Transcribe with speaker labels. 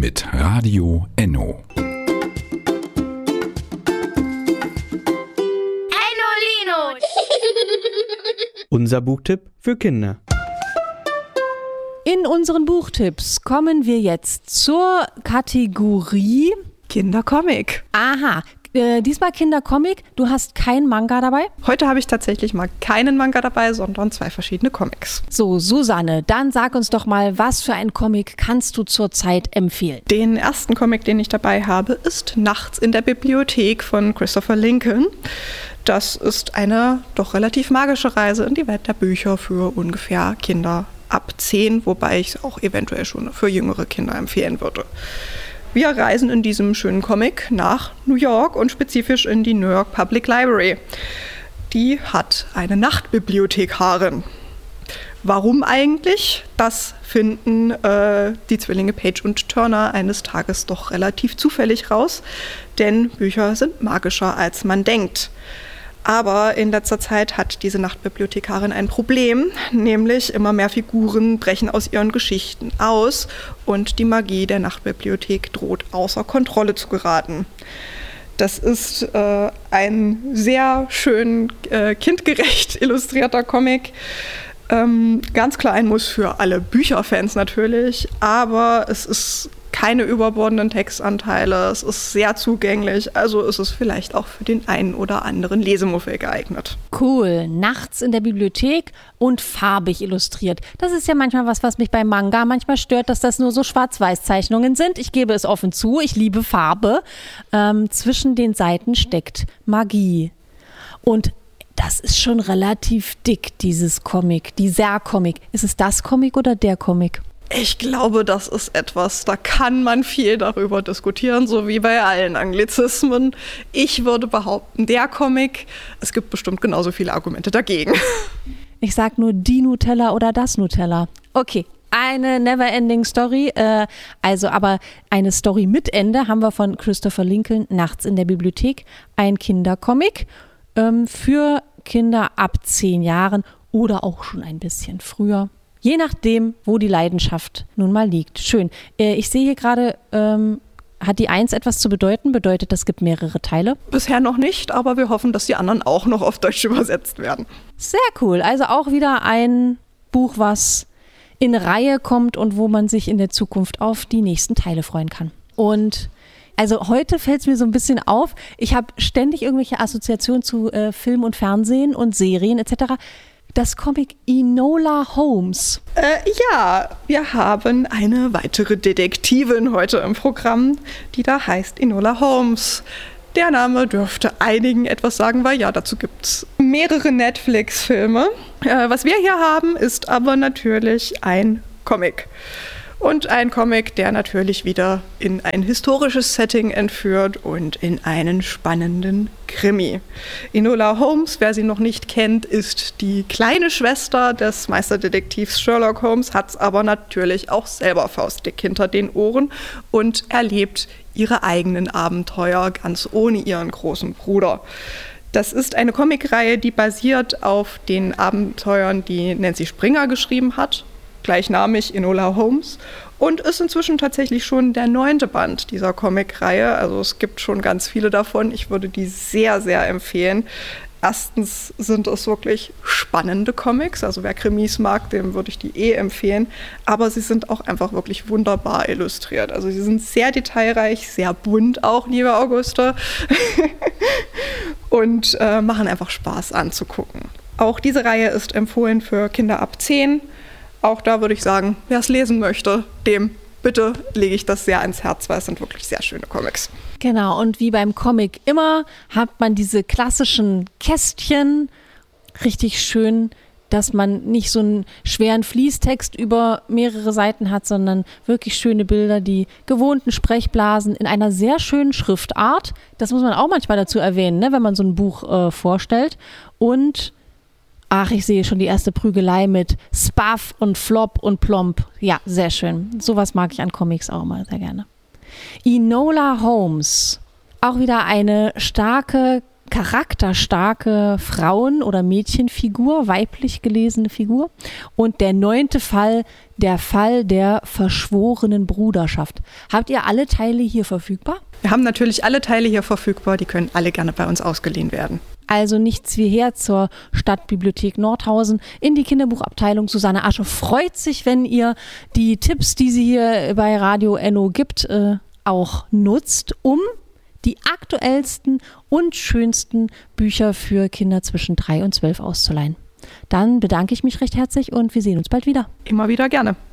Speaker 1: mit Radio Enno.
Speaker 2: Ennolino!
Speaker 3: Unser Buchtipp für Kinder.
Speaker 4: In unseren Buchtipps kommen wir jetzt zur Kategorie
Speaker 5: Kindercomic.
Speaker 4: Aha, diesmal Kindercomic. Du hast kein Manga dabei?
Speaker 5: Heute habe ich tatsächlich mal keinen Manga dabei, sondern 2 verschiedene Comics.
Speaker 4: So, Susanne, dann sag uns doch mal, was für ein Comic kannst du zurzeit empfehlen?
Speaker 5: Den ersten Comic, den ich dabei habe, ist Nachts in der Bibliothek von Christopher Lincoln. Das ist eine doch relativ magische Reise in die Welt der Bücher für ungefähr Kinder ab 10, wobei ich es auch eventuell schon für jüngere Kinder empfehlen würde. Wir reisen in diesem schönen Comic nach New York und spezifisch in die New York Public Library. Die hat eine Nachtbibliothekarin. Warum eigentlich? Das finden die Zwillinge Page und Turner eines Tages doch relativ zufällig raus, denn Bücher sind magischer, als man denkt. Aber in letzter Zeit hat diese Nachtbibliothekarin ein Problem, nämlich immer mehr Figuren brechen aus ihren Geschichten aus und die Magie der Nachtbibliothek droht außer Kontrolle zu geraten. Das ist ein sehr schön kindgerecht illustrierter Comic. Ganz klar ein Muss für alle Bücherfans natürlich, aber es ist keine überbordenden Textanteile, es ist sehr zugänglich, also ist es vielleicht auch für den einen oder anderen Lesemuffel geeignet.
Speaker 4: Cool, nachts in der Bibliothek und farbig illustriert. Das ist ja manchmal was mich bei Manga manchmal stört, dass das nur so Schwarz-Weiß-Zeichnungen sind. Ich gebe es offen zu, ich liebe Farbe. Zwischen den Seiten steckt Magie. Und das ist schon relativ dick, dieses Comic, dieser Comic. Ist es das Comic oder der Comic?
Speaker 5: Ich glaube, das ist etwas, da kann man viel darüber diskutieren, so wie bei allen Anglizismen. Ich würde behaupten, der Comic, es gibt bestimmt genauso viele Argumente dagegen.
Speaker 4: Ich sag nur die Nutella oder das Nutella. Okay, eine Neverending Story, aber eine Story mit Ende haben wir von Christopher Lincoln, Nachts in der Bibliothek, ein Kindercomic für Kinder ab 10 Jahren oder auch schon ein bisschen früher. Je nachdem, wo die Leidenschaft nun mal liegt. Schön. Ich sehe hier gerade, hat die 1 etwas zu bedeuten? Bedeutet, es gibt mehrere Teile?
Speaker 5: Bisher noch nicht, aber wir hoffen, dass die anderen auch noch auf Deutsch übersetzt werden.
Speaker 4: Sehr cool. Also auch wieder ein Buch, was in Reihe kommt und wo man sich in der Zukunft auf die nächsten Teile freuen kann. Und also heute fällt es mir so ein bisschen auf, ich habe ständig irgendwelche Assoziationen zu Film und Fernsehen und Serien etc., das Comic Enola Holmes.
Speaker 5: Ja, wir haben eine weitere Detektivin heute im Programm, die da heißt Enola Holmes. Der Name dürfte einigen etwas sagen, weil ja, dazu gibt es mehrere Netflix-Filme. Was wir hier haben, ist aber natürlich ein Comic. Und ein Comic, der natürlich wieder in ein historisches Setting entführt und in einen spannenden Krimi. Enola Holmes, wer sie noch nicht kennt, ist die kleine Schwester des Meisterdetektivs Sherlock Holmes, hat es aber natürlich auch selber faustdick hinter den Ohren und erlebt ihre eigenen Abenteuer ganz ohne ihren großen Bruder. Das ist eine Comicreihe, die basiert auf den Abenteuern, die Nancy Springer geschrieben hat, gleichnamig Enola Holmes, und ist inzwischen tatsächlich schon der 9. Band dieser Comicreihe. Also es gibt schon ganz viele davon. Ich würde die sehr, sehr empfehlen. Erstens sind es wirklich spannende Comics, also wer Krimis mag, dem würde ich die empfehlen. Aber sie sind auch einfach wirklich wunderbar illustriert. Also sie sind sehr detailreich, sehr bunt auch, liebe Auguste. Und machen einfach Spaß anzugucken. Auch diese Reihe ist empfohlen für Kinder ab 10. Auch da würde ich sagen, wer es lesen möchte, dem bitte lege ich das sehr ans Herz, weil es sind wirklich sehr schöne Comics.
Speaker 4: Genau, und wie beim Comic immer hat man diese klassischen Kästchen, richtig schön, dass man nicht so einen schweren Fließtext über mehrere Seiten hat, sondern wirklich schöne Bilder, die gewohnten Sprechblasen in einer sehr schönen Schriftart. Das muss man auch manchmal dazu erwähnen, ne, wenn man so ein Buch vorstellt. Und ach, ich sehe schon die erste Prügelei mit Spaff und Flop und Plomp. Ja, sehr schön. Sowas mag ich an Comics auch immer sehr gerne. Enola Holmes. Auch wieder eine starke charakterstarke Frauen- oder Mädchenfigur, weiblich gelesene Figur. Und der 9. Fall, der Fall der verschworenen Bruderschaft. Habt ihr alle Teile hier verfügbar?
Speaker 5: Wir haben natürlich alle Teile hier verfügbar, die können alle gerne bei uns ausgeliehen werden.
Speaker 4: Also nichts wie her zur Stadtbibliothek Nordhausen in die Kinderbuchabteilung. Susanne Asche freut sich, wenn ihr die Tipps, die sie hier bei Radio Enno gibt, auch nutzt, um die aktuellsten und schönsten Bücher für Kinder zwischen 3 und 12 auszuleihen. Dann bedanke ich mich recht herzlich und wir sehen uns bald wieder.
Speaker 5: Immer wieder gerne.